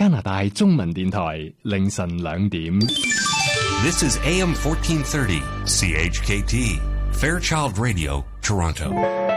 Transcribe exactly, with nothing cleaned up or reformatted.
加拿大中文電台凌晨兩點。 This is A M fourteen thirty C H K T Fairchild Radio, Toronto.